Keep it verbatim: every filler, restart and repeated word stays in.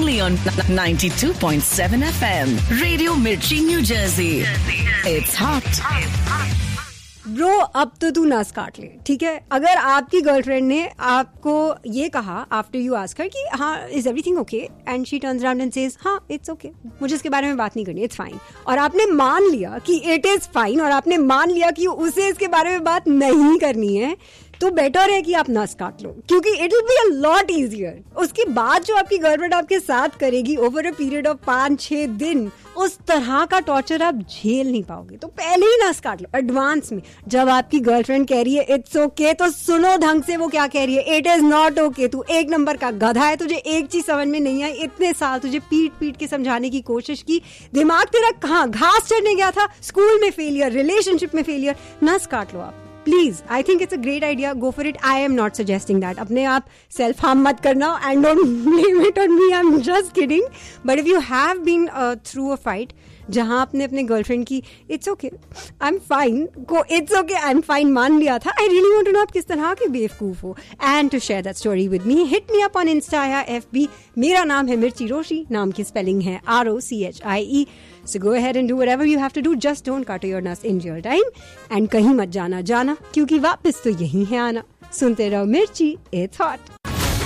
only on ninety-two point seven F M. Radio Mirchi, New Jersey. It's hot. Bro अब तो तू नस काट ले, ठीक है? अगर आपकी गर्लफ्रेंड ने आपको ये कहा आफ्टर यू आस्क हर कि हाँ is everything okay, and she turns around and says हाँ इट्स ओके, मुझे इसके बारे में बात नहीं करनी, इट्स फाइन, और आपने मान लिया कि इट इज फाइन और आपने मान लिया कि उसे इसके बारे में बात नहीं करनी है, तो बेटर है कि आप नस काट लो, क्योंकि it will be a lot easier. उसके बाद जो आपकी गर्लफ्रेंड आपके साथ करेगी ओवर अ पीरियड ऑफ पांच छह दिन, उस तरह का टॉर्चर आप झेल नहीं पाओगे. तो पहले ही नस काट लो एडवांस में. जब आपकी गर्लफ्रेंड कह रही है इट्स ओके, तो सुनो ढंग से वो क्या कह रही है. It is not okay. तू एक नंबर का गधा है, तुझे एक चीज समझ में नहीं आई, इतने साल तुझे पीट पीट के समझाने की कोशिश की, दिमाग तेरा कहाँ घास चढ़ने गया था, स्कूल में फेलियर, रिलेशनशिप में फेलियर. नस काट लो आप please. I think it's a great idea, go for it. I am not suggesting that. अपने आप सेल्फ हार्म मत करना and don't blame it on me, I am just kidding. But if you have been through a fight जहां आपने अपने girlfriend की it's okay I am fine को it's okay I am fine मान लिया था, I really want to know आप किस तरह के बेवकूफ हो. And to share that story with me, hit me up on Insta या एफ बी. मेरा नाम है मिर्ची रोशी, नाम की स्पेलिंग है R O C H I E. So go ahead and do whatever you have to do. Just don't cut your nuts in real time. And कहीं मत जाना जाना, क्योंकि वापस तो यही है आना. सुनते रहो मिर्ची, it's hot.